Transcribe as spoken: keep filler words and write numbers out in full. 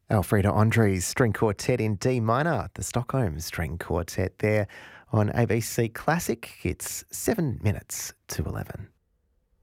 Alfredo Andres String Quartet in D minor, the Stockholm String Quartet there on A B C Classic. It's seven minutes to eleven.